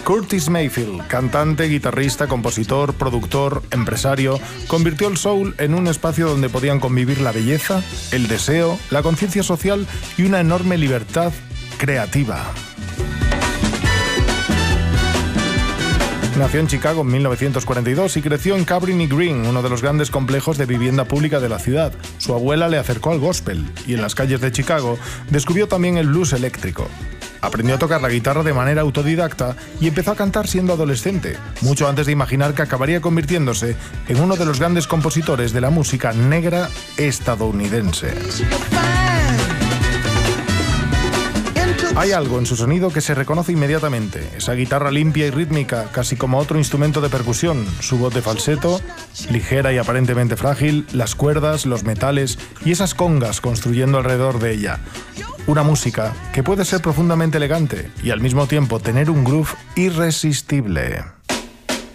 Curtis Mayfield, cantante, guitarrista, compositor, productor, empresario, convirtió el soul en un espacio donde podían convivir la belleza, el deseo, la conciencia social y una enorme libertad creativa. Nació en Chicago en 1942 y creció en Cabrini Green, uno de los grandes complejos de vivienda pública de la ciudad. Su abuela le acercó al gospel y en las calles de Chicago descubrió también el blues eléctrico. Aprendió a tocar la guitarra de manera autodidacta y empezó a cantar siendo adolescente, mucho antes de imaginar que acabaría convirtiéndose en uno de los grandes compositores de la música negra estadounidense. Hay algo en su sonido que se reconoce inmediatamente, esa guitarra limpia y rítmica, casi como otro instrumento de percusión, su voz de falseto, ligera y aparentemente frágil, las cuerdas, los metales y esas congas construyendo alrededor de ella. Una música que puede ser profundamente elegante y al mismo tiempo tener un groove irresistible.